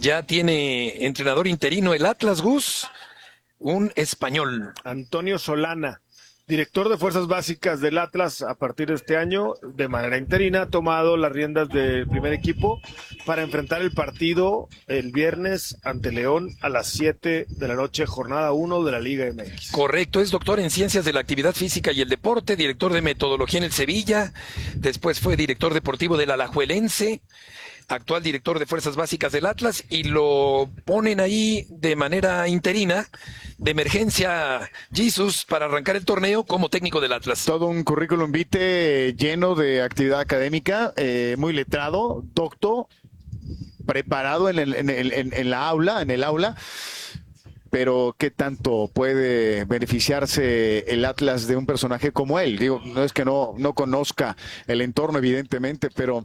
Ya tiene entrenador interino el Atlas, Gus, un español. Antonio Solana, director de Fuerzas Básicas del Atlas a partir de este año, de manera interina, ha tomado las riendas del primer equipo para enfrentar el partido el viernes ante León a las 7 de la noche, jornada 1 de la Liga MX. Correcto, es doctor en Ciencias de la Actividad Física y el Deporte, director de Metodología en el Sevilla, después fue director deportivo del Alajuelense, actual director de Fuerzas Básicas del Atlas, y lo ponen ahí de manera interina, de emergencia, Jesus, para arrancar el torneo como técnico del Atlas. Todo un currículum vitae lleno de actividad académica, muy letrado, docto, preparado en el aula, pero ¿qué tanto puede beneficiarse el Atlas de un personaje como él? Digo, no es que no conozca el entorno, evidentemente, pero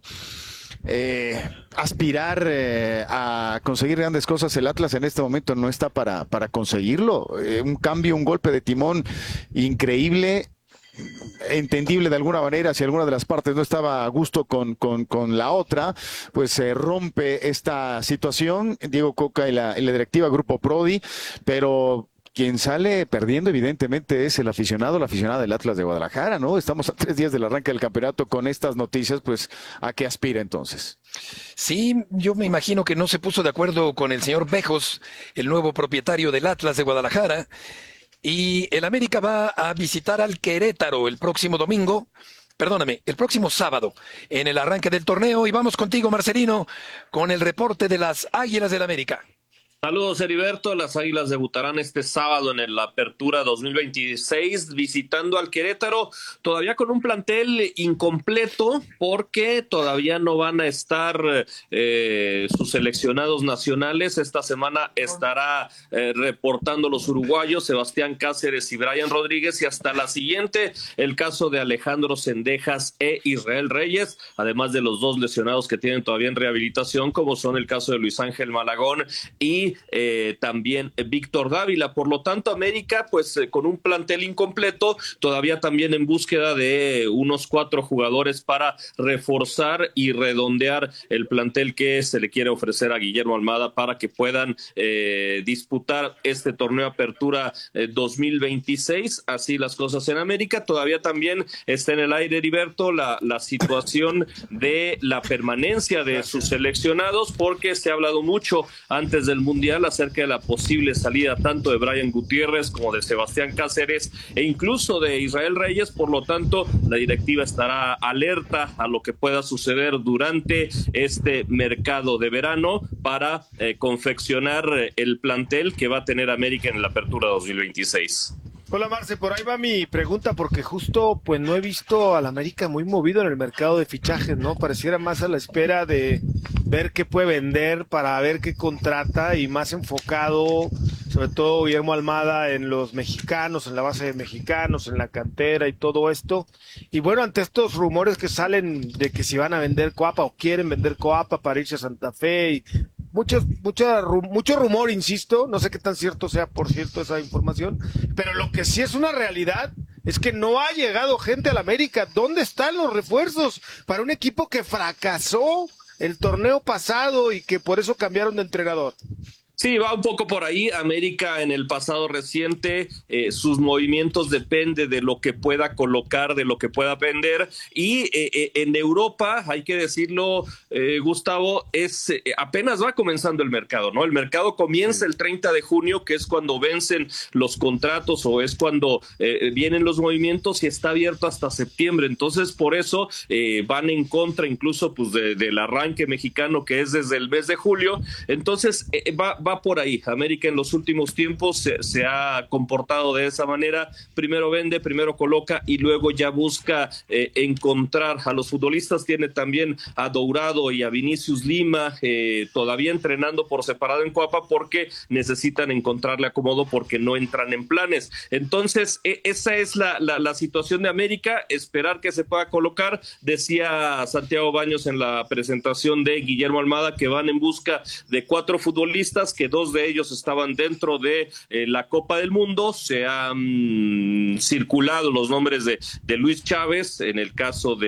aspirar a conseguir grandes cosas, el Atlas en este momento no está para conseguirlo. Un cambio, un golpe de timón increíble, entendible de alguna manera. Si alguna de las partes no estaba a gusto con la otra, pues se rompe esta situación. Diego Coca y la directiva Grupo Prodi, pero quien sale perdiendo evidentemente es el aficionado, la aficionada del Atlas de Guadalajara, ¿no? Estamos a 3 días del arranque del campeonato con estas noticias, pues ¿a qué aspira entonces? Sí, yo me imagino que no se puso de acuerdo con el señor Bejos, el nuevo propietario del Atlas de Guadalajara, y el América va a visitar al Querétaro el próximo domingo. Perdóname, el próximo sábado, en el arranque del torneo, y vamos contigo, Marcelino, con el reporte de las Águilas del América. Saludos, Heriberto. Las Águilas debutarán este sábado en la Apertura 2026 visitando al Querétaro, todavía con un plantel incompleto porque todavía no van a estar sus seleccionados nacionales. Esta semana estará reportando los uruguayos Sebastián Cáceres y Brian Rodríguez, y hasta la siguiente el caso de Alejandro Cendejas e Israel Reyes, además de los dos lesionados que tienen todavía en rehabilitación, como son el caso de Luis Ángel Malagón y también Víctor Dávila. Por lo tanto, América, pues con un plantel incompleto, todavía también en búsqueda de unos 4 jugadores para reforzar y redondear el plantel que se le quiere ofrecer a Guillermo Almada para que puedan disputar este torneo Apertura 2026. Así las cosas en América. Todavía también está en el aire, Heriberto, la situación de la permanencia de sus seleccionados, porque se ha hablado mucho antes del Mundial acerca de la posible salida tanto de Brian Gutiérrez como de Sebastián Cáceres e incluso de Israel Reyes. Por lo tanto, la directiva estará alerta a lo que pueda suceder durante este mercado de verano para confeccionar el plantel que va a tener América en la Apertura 2026. Hola Marce, por ahí va mi pregunta, porque justo pues no he visto al América muy movido en el mercado de fichajes, ¿no? Pareciera más a la espera de ver qué puede vender para ver qué contrata, y más enfocado, sobre todo Guillermo Almada, en los mexicanos, en la base de mexicanos, en la cantera y todo esto. Y bueno, ante estos rumores que salen de que si van a vender Coapa o quieren vender Coapa para irse a Santa Fe, y mucho rumor, insisto, no sé qué tan cierto sea, por cierto, esa información, pero lo que sí es una realidad es que no ha llegado gente al América. ¿Dónde están los refuerzos para un equipo que fracasó el torneo pasado y que por eso cambiaron de entrenador? Sí, va un poco por ahí. América en el pasado reciente, sus movimientos depende de lo que pueda colocar, de lo que pueda vender. Y en Europa, hay que decirlo, Gustavo, apenas va comenzando el mercado, ¿no? El mercado comienza el 30 de junio, que es cuando vencen los contratos o es cuando vienen los movimientos, y está abierto hasta septiembre. Entonces, por eso van en contra incluso pues del arranque mexicano, que es desde el mes de julio. Entonces, va por ahí. América en los últimos tiempos se ha comportado de esa manera. Primero vende, primero coloca y luego ya busca encontrar a los futbolistas. Tiene también a Dourado y a Vinicius Lima todavía entrenando por separado en Coapa, porque necesitan encontrarle acomodo porque no entran en planes. Entonces, esa es la situación de América, esperar que se pueda colocar. Decía Santiago Baños en la presentación de Guillermo Almada que van en busca de 4 futbolistas, que 2 de ellos estaban dentro de la Copa del Mundo. Se han circulado los nombres de Luis Chávez, en el caso de